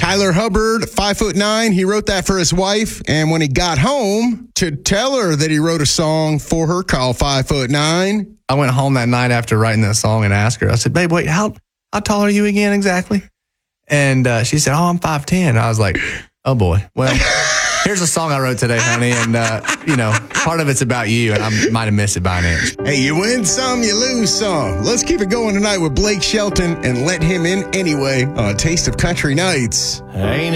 Tyler Hubbard, 5'9", he wrote that for his wife. And when he got home to tell her that he wrote a song for her called 5'9", I went home that night after writing that song and asked her, I said, babe, wait, how tall are you again exactly? And she said, I'm 5'10". I was like, oh boy. Well, here's a song I wrote today, honey. And, part of it's about you, and I might have missed it by an inch. Hey, you win some, you lose some. Let's keep it going tonight with Blake Shelton and Let Him In Anyway on Taste of Country Nights. Ain't